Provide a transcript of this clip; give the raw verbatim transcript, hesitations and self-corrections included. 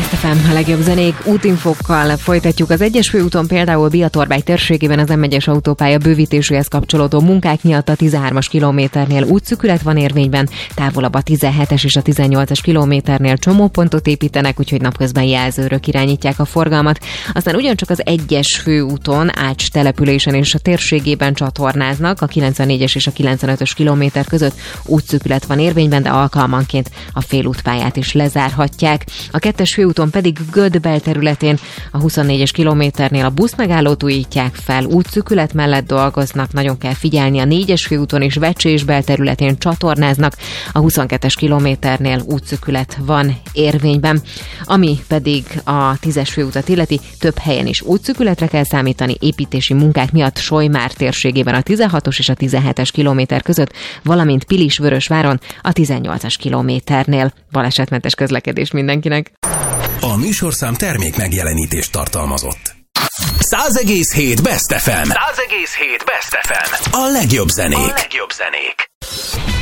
Best ef em, a legjobb zenék útinfokkal folytatjuk. Az egyes főúton például Biatorbágy térségében az em egyes autópálya bővítéséhez kapcsolódó munkák miatt a tizenhármas kilométernél útszűkület van érvényben, távolabb a tizenhetes és a tizennyolcas kilométernél csomópontot építenek, úgyhogy napközben jelzőrök irányítják a forgalmat. Aztán ugyancsak az egyes főúton Ács településen és a térségében csatornáznak, a kilencvennégyes és a kilencvenötös kilométer között útszűkület van érvényben, de alkalmanként a félútpályát is lezárhatják. A kettes főúton pedig Göd belterületén a huszonnégyes kilométernél a buszmegállót újítják fel, útszűkület mellett dolgoznak, nagyon kell figyelni. A négyes főúton is Vecsés belterületén csatornáznak, a huszonkettes kilométernél útszűkület van érvényben. Ami pedig a tízes főutat illeti, több helyen is útszűkületre kell számítani, építési munkák miatt Solymár térségében a tizenhatos és a tizenhetes kilométer között, valamint Pilis-Vörösváron a tizennyolcas kilométernél. Balesetmentes közlekedés mindenkinek! A műsorszám termék megjelenítést tartalmazott. száz egész hét Best ef em. száz egész hét Best ef em. A legjobb zenék. A legjobb zenék.